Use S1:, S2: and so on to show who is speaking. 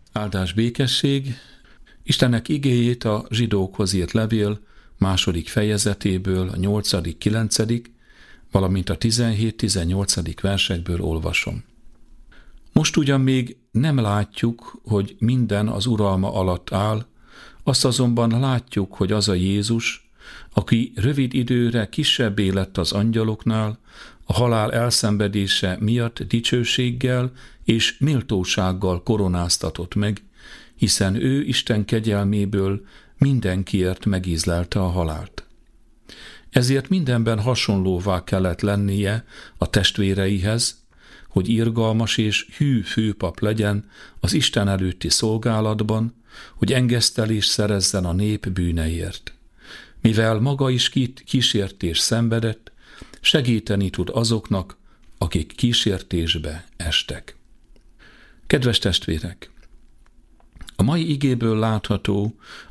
S1: Áldás békesség! Istennek igéjét a zsidókhoz írt levél 2. fejezetéből, a 8., 9., valamint a 17-18. versekből olvasom. Most ugyan még nem látjuk, hogy minden az uralma alatt áll, azt azonban látjuk, hogy az a Jézus, aki rövid időre kisebbé lett az angyaloknál, a halál elszenvedése miatt dicsőséggel és méltósággal koronáztatott meg, hiszen ő Isten kegyelméből mindenkiért megízlelte a halált. Ezért mindenben hasonlóvá kellett lennie a testvéreihez, hogy irgalmas és hű főpap legyen az Isten előtti szolgálatban, hogy engesztelést szerezzen a nép bűneiért. Mivel maga is kísértés szenvedett, segíteni tud azoknak, akik kísértésbe estek. Kedves testvérek! A mai igéből látható